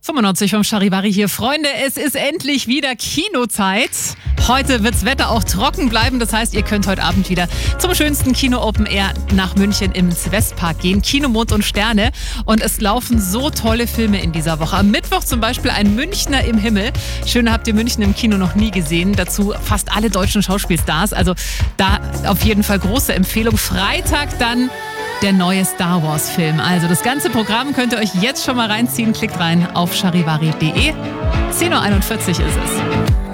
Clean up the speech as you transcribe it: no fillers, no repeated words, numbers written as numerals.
95 vom Charivari hier. Freunde, es ist endlich wieder Kinozeit. Heute wirds Wetter auch trocken bleiben. Das heißt, ihr könnt heute Abend wieder zum schönsten Kino Open Air nach München ins Westpark gehen. Kino Mond und Sterne. Und es laufen so tolle Filme in dieser Woche. Am Mittwoch zum Beispiel ein Münchner im Himmel. Schöner habt ihr München im Kino noch nie gesehen. Dazu fast alle deutschen Schauspielstars. Also da auf jeden Fall große Empfehlung. Freitag dann der neue Star Wars Film. Also das ganze Programm könnt ihr euch jetzt schon mal reinziehen. Klickt rein auf charivari.de. 10.41 Uhr ist es.